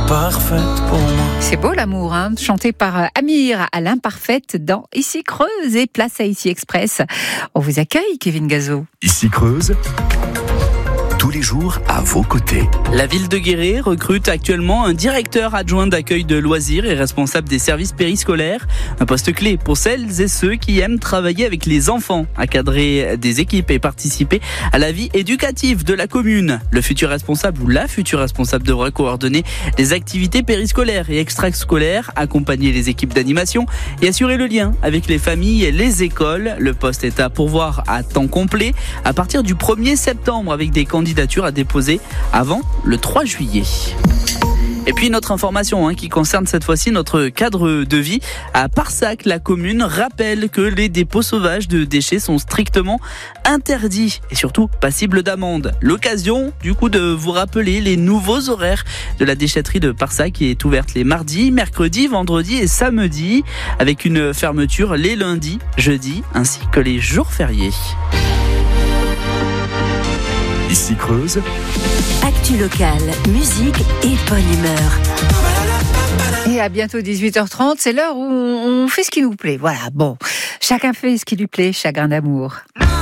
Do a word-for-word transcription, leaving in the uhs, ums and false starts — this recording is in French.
parfaite pour moi. C'est beau l'amour, hein, chanté par Amir à l'imparfaite dans Ici Creuse et place à Ici Express. On vous accueille, Kevin Gazo. Ici Creuse, tous les jours à vos côtés. La ville de Guéret recrute actuellement un directeur adjoint d'accueil de loisirs et responsable des services périscolaires. Un poste clé pour celles et ceux qui aiment travailler avec les enfants, encadrer des équipes et participer à la vie éducative de la commune. Le futur responsable ou la future responsable devra coordonner les activités périscolaires et extrascolaires, accompagner les équipes d'animation et assurer le lien avec les familles et les écoles. Le poste est à pourvoir à temps complet à partir du premier septembre avec des candidats à déposer avant le trois juillet. Et puis notre information hein, qui concerne cette fois-ci notre cadre de vie. À Parsac, la commune rappelle que les dépôts sauvages de déchets sont strictement interdits et surtout passibles d'amende. L'occasion du coup de vous rappeler les nouveaux horaires de la déchetterie de Parsac qui est ouverte les mardis, mercredis, vendredis et samedis avec une fermeture les lundis, jeudis ainsi que les jours fériés. Ici Creuse, actu locale, musique et bonne humeur. Et à bientôt dix-huit heures trente, c'est l'heure où on fait ce qui nous plaît. Voilà, bon, chacun fait ce qui lui plaît, chagrin d'amour.